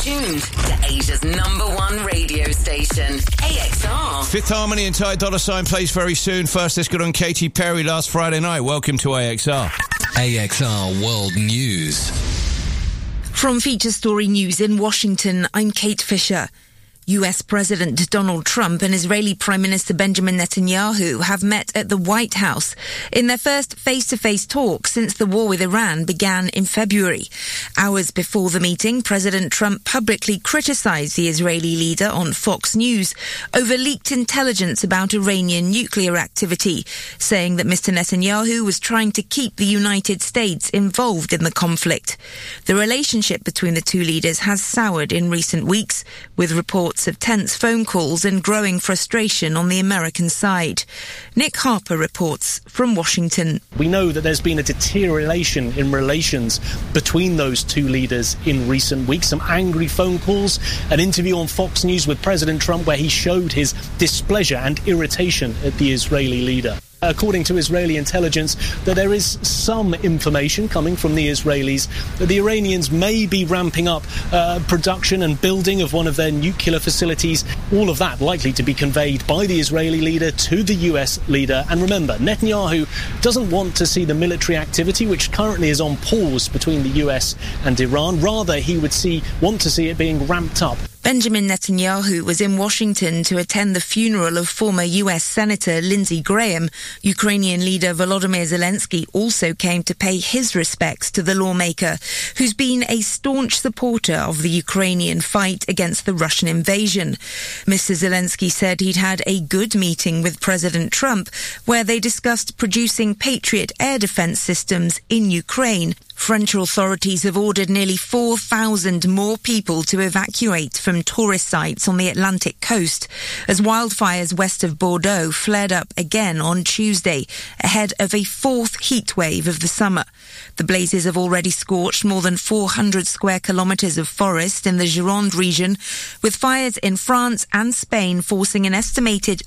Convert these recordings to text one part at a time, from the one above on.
tuned to Asia's #1 radio station, AXR. Fifth Harmony and Ty Dolla $ign plays very soon. First, let's get on Katy Perry last Friday night. Welcome to AXR. AXR World News. From Feature Story News in Washington, I'm Kate Fisher. US President Donald Trump and Israeli Prime Minister Benjamin Netanyahu have met at the White House in their first face-to-face talk since the war with Iran began in February. Hours before the meeting, President Trump publicly criticized the Israeli leader on Fox News over leaked intelligence about Iranian nuclear activity, saying that Mr. Netanyahu was trying to keep the United States involved in the conflict. The relationship between the two leaders has soured in recent weeks, with reports of tense phone calls and growing frustration on the American side. Nick Harper reports from Washington. We know that there's been a deterioration in relations between those two leaders in recent weeks. Some angry phone calls, an interview on Fox News with President Trump where he showed his displeasure and irritation at the Israeli leader. According to Israeli intelligence, that there is some information coming from the Israelis that the Iranians may be ramping up production and building of one of their nuclear facilities. All of that likely to be conveyed by the Israeli leader to the US leader. And remember, Netanyahu doesn't want to see the military activity, which currently is on pause between the US and Iran. Rather, he would want to see it being ramped up. Benjamin Netanyahu was in Washington to attend the funeral of former US Senator Lindsey Graham. Ukrainian leader Volodymyr Zelensky also came to pay his respects to the lawmaker, who's been a staunch supporter of the Ukrainian fight against the Russian invasion. Mr. Zelensky said he'd had a good meeting with President Trump, where they discussed producing Patriot air defense systems in Ukraine. French authorities have ordered nearly 4,000 more people to evacuate from tourist sites on the Atlantic coast as wildfires west of Bordeaux flared up again on Tuesday ahead of a fourth heat wave of the summer. The blazes have already scorched more than 400 square kilometres of forest in the Gironde region, with fires in France and Spain forcing an estimated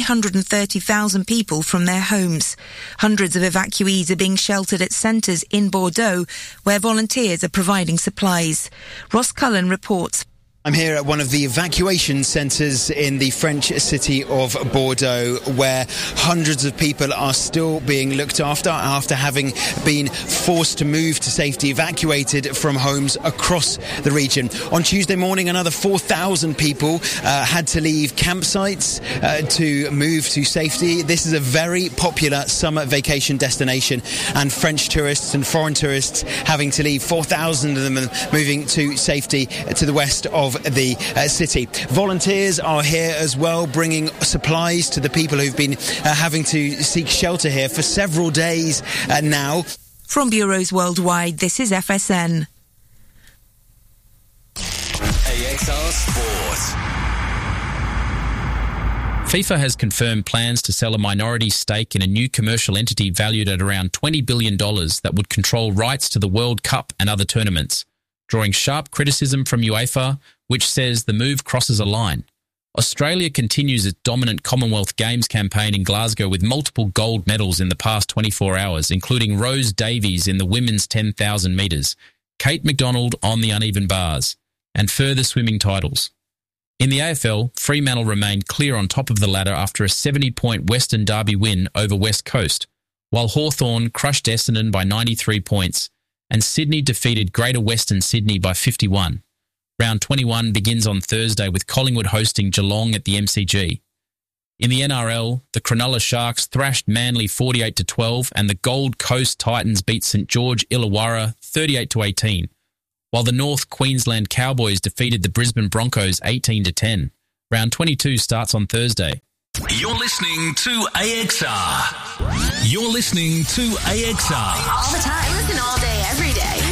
330,000 people from their homes. Hundreds of evacuees are being sheltered at centres in Bordeaux, where volunteers are providing supplies. Ross Cullen reports. I'm here at one of the evacuation centres in the French city of Bordeaux, where hundreds of people are still being looked after having been forced to move to safety, evacuated from homes across the region. On Tuesday morning, another 4,000 people had to leave campsites to move to safety. This is a very popular summer vacation destination, and French tourists and foreign tourists having to leave, 4,000 of them moving to safety to the west of the city. Volunteers are here as well, bringing supplies to the people who've been having to seek shelter here for several days now. From bureaus worldwide, this is FSN. AXR Sport. FIFA has confirmed plans to sell a minority stake in a new commercial entity valued at around $20 billion that would control rights to the World Cup and other tournaments, drawing sharp criticism from UEFA, which says the move crosses a line. Australia continues its dominant Commonwealth Games campaign in Glasgow with multiple gold medals in the past 24 hours, including Rose Davies in the women's 10,000 metres, Kate McDonald on the uneven bars, and further swimming titles. In the AFL, Fremantle remained clear on top of the ladder after a 70-point Western Derby win over West Coast, while Hawthorn crushed Essendon by 93 points, and Sydney defeated Greater Western Sydney by 51. Round 21 begins on Thursday with Collingwood hosting Geelong at the MCG. In the NRL, the Cronulla Sharks thrashed Manly 48-12 and the Gold Coast Titans beat St George Illawarra 38-18, while the North Queensland Cowboys defeated the Brisbane Broncos 18-10. Round 22 starts on Thursday. You're listening to AXR. You're listening to AXR. All the time. Listen all day, every day.